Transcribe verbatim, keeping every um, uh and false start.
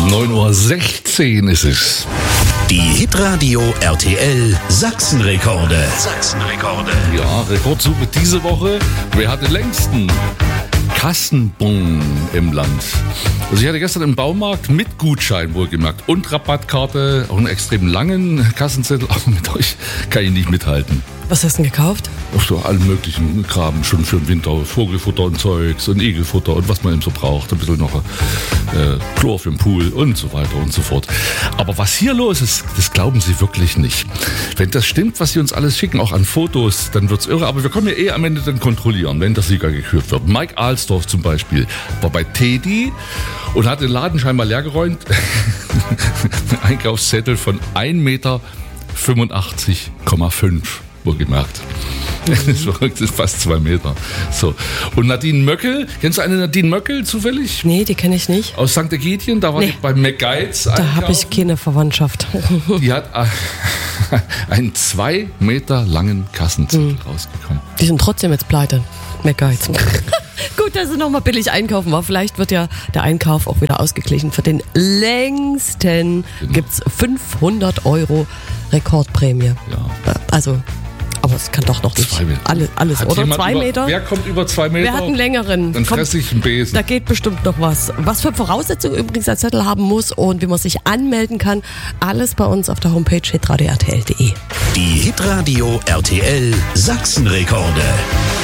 neun Uhr sechzehn ist es. Die Hitradio R T L Sachsenrekorde. Sachsenrekorde. Ja, Rekordsuche diese Woche. Wer hat den längsten Kassenbon im Land? Also ich hatte gestern im Baumarkt mit Gutschein wohlgemerkt und Rabattkarte auch einen extrem langen Kassenzettel. Aber mit euch kann ich nicht mithalten. Was hast du denn gekauft? Auch so allen möglichen Kram, schon für den Winter, Vogelfutter und Zeugs und Igelfutter und was man eben so braucht. Ein bisschen noch äh, Chlor für den Pool und so weiter und so fort. Aber was hier los ist, das glauben Sie wirklich nicht. Wenn das stimmt, was Sie uns alles schicken, auch an Fotos, dann wird's irre. Aber wir können ja eh am Ende dann kontrollieren, wenn der Sieger gekürt wird. Mike Alsdorf zum Beispiel war bei Teddy und hat den Laden scheinbar leergeräumt. Ein Einkaufszettel von ein Meter fünfundachtzig Komma fünf. Wohlgemerkt. Das ist verrückt, das ist fast zwei Meter. So. Und Nadine Möckel, kennst du eine Nadine Möckel zufällig? Nee, die kenne ich nicht. Aus Sankt Ägidien, da war Nee. die bei McGuides. Da habe ich keine Verwandtschaft. Die hat äh, einen zwei Meter langen Kassenzettel mhm. rausgekommen. Die sind trotzdem jetzt pleite. McGuides. Gut, dass sie nochmal billig einkaufen war. Vielleicht wird ja der Einkauf auch wieder ausgeglichen. Für den längsten Genau. gibt es fünfhundert Euro Rekordprämie. Ja. Also, aber es kann doch noch nicht. Zwei Meter. Alles, alles Hat oder? jemand Zwei über, Meter? Wer kommt über zwei Meter? Wer hat einen längeren? Dann Kommt- fresse ich einen Besen. Da geht bestimmt noch was. Was für Voraussetzungen übrigens ein Zettel haben muss und wie man sich anmelden kann, alles bei uns auf der Homepage hitradio r t l punkt d e. Die Hitradio R T L Sachsenrekorde.